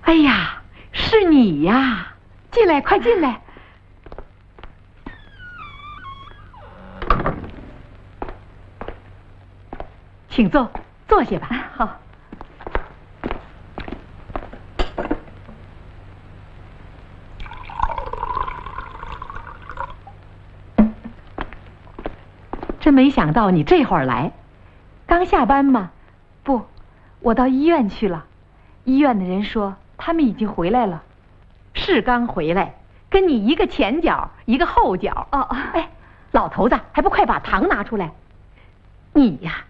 哎呀，是你呀！进来，快进来。请坐，坐下吧。 好。 真没想到你这会儿来，刚下班吗？ 不，我到医院去了。医院的人说他们已经回来了。 是刚回来，跟你一个前脚，一个后脚。 哦， 哎，老头子还不快把糖拿出来？你呀，